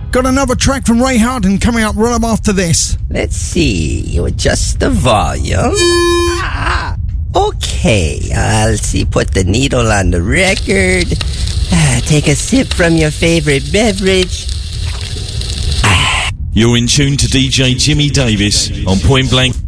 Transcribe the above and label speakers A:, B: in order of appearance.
A: Got another track from Ray Harden coming up right up after this.
B: Let's see. You adjust the volume. Okay, I'll see. Put the needle on the record. Take a sip from your favorite beverage.
C: You're in tune to DJ Jimmy Davis on Point Blank.